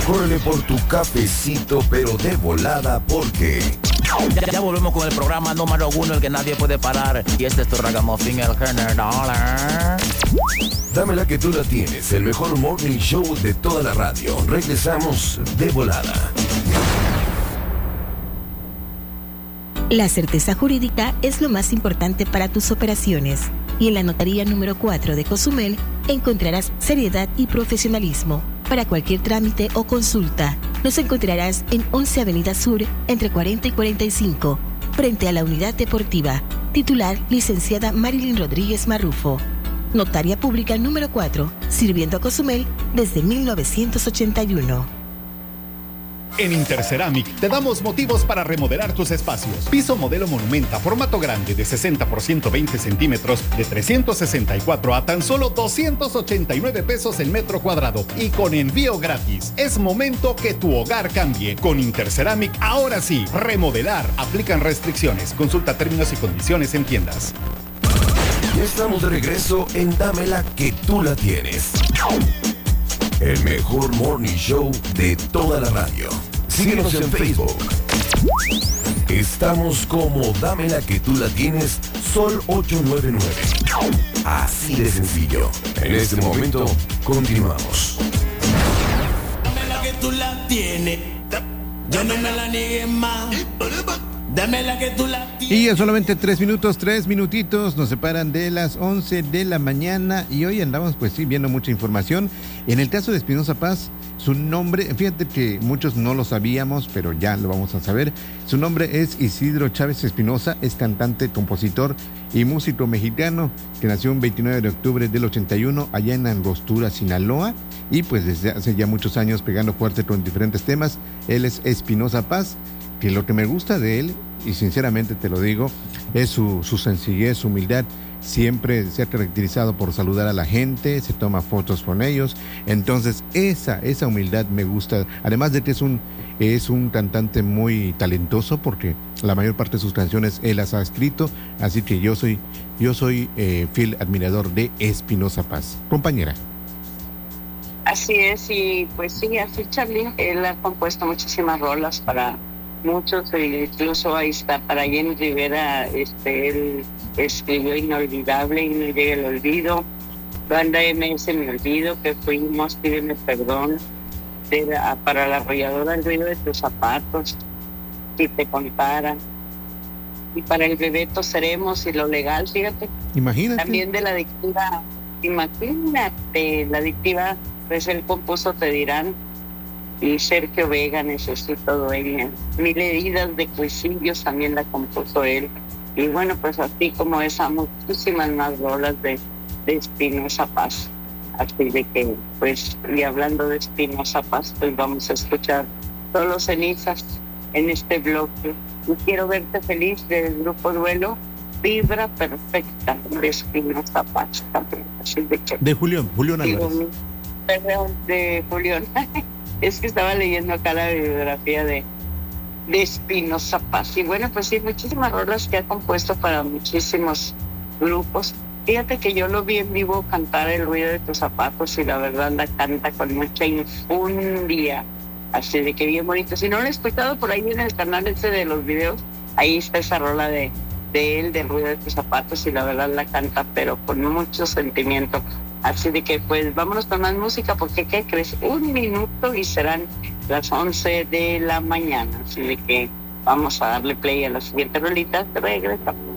Córrele por tu cafecito, pero de volada, porque... Ya volvemos con el programa número 1, el que nadie puede parar. Y este es tu ragamuffin, el general. Dame la que tú la tienes, el mejor morning show de toda la radio. Regresamos de volada. La certeza jurídica es lo más importante para tus operaciones. Y en la notaría número 4 de Cozumel encontrarás seriedad y profesionalismo. Para cualquier trámite o consulta, nos encontrarás en 11 Avenida Sur, entre 40 y 45, frente a la Unidad Deportiva. Titular, licenciada Marilyn Rodríguez Marrufo. Notaria Pública número 4, sirviendo a Cozumel desde 1981. En Interceramic te damos motivos para remodelar tus espacios. Piso modelo Monumenta, formato grande de 60 por 120 centímetros, de 364 a tan solo 289 pesos el metro cuadrado y con envío gratis. Es momento que tu hogar cambie. Con Interceramic, ahora sí, remodelar. Aplican restricciones. Consulta términos y condiciones en tiendas. Ya estamos de regreso en Dámela que tú la tienes. El mejor morning show de toda la radio. Síguenos en Facebook. Estamos como Dámela que tú la tienes, Sol 899. Así de sencillo. En este momento, continuamos. Dámela que tú la tienes. Yo no me la niegues más. Dámela que tú la tienes. Y ya solamente 3 minutitos nos separan de las 11 de la mañana y hoy andamos pues sí viendo mucha información. En el caso de Espinosa Paz, su nombre, fíjate que muchos no lo sabíamos, pero ya lo vamos a saber. Su nombre es Isidro Chávez Espinosa, es cantante, compositor y músico mexicano que nació el 29 de octubre del 81 allá en Angostura, Sinaloa, y pues desde hace ya muchos años pegando fuerte con diferentes temas. Él es Espinosa Paz, que lo que me gusta de él, y sinceramente te lo digo, es su sencillez, su humildad. Siempre se ha caracterizado por saludar a la gente, se toma fotos con ellos. Entonces esa humildad me gusta. Además de que es un cantante muy talentoso, porque la mayor parte de sus canciones él las ha escrito. Así que yo soy fiel admirador de Espinosa Paz. Compañera. Así es, y pues sí, así Charly, él ha compuesto muchísimas rolas para muchos, incluso ahí está para Jenny Rivera, él escribió Inolvidable y No Llega el Olvido, Banda MS Me Olvido, que fuimos, Pídeme Perdón, para la arrolladora El Ruido de Tus Zapatos, Si Te Contara, y para el Bebeto Seremos y Lo Legal, fíjate. Imagínate. También de La Adictiva, imagínate, La Adictiva, pues él compuso Te Dirán, y Sergio Vega, Necesito Dueña. Mil Heridas de Cuisillos también la compuso él. Y bueno, pues así como esa, muchísimas más rolas de Espinosa Paz. Así de que, pues, y hablando de Espinosa Paz, pues vamos a escuchar Solo Cenizas en este bloque. Y Quiero Verte Feliz del grupo Duelo, Vibra Perfecta de Espinosa Paz también. Así de que... De Julián Álvarez. Perdón, de Julián. Es que estaba leyendo acá la biografía de Espinosa Paz. Y bueno, pues sí, muchísimas rolas que ha compuesto para muchísimos grupos. Fíjate que yo lo vi en vivo cantar El Ruido de Tus Zapatos y la verdad la canta con mucha infundia. Así de que bien bonito. Si no lo he escuchado por ahí en el canal ese de los videos, ahí está esa rola de él, del Ruido de Tus Zapatos, y la verdad la canta, pero con mucho sentimiento. Así de que pues vámonos con más música, porque ¿qué crees? 1 minuto y serán las 11 de la mañana. Así de que vamos a darle play a la siguiente rolita. Regresamos.